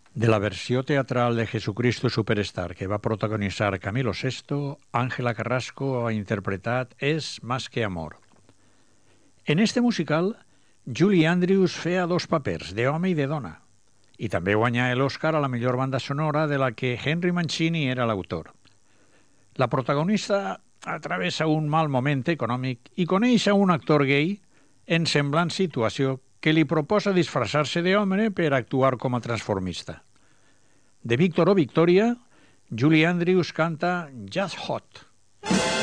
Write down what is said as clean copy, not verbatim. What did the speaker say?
De la versión teatral de Jesucristo Superstar que va a protagonizar Camilo Sesto, Ángela Carrasco ha interpretat És más que amor. En este musical, Julie Andrews feia dos papers, d'home i de dona, i també guanyà l'Oscar a la millor banda sonora de la que Henry Mancini era l'autor. La protagonista atravessa un mal moment econòmic i coneix a un actor gay en semblant situació que li proposa disfressar-se d'home per actuar com a transformista. De Víctor o Victòria, Julie Andrews canta Just Hot.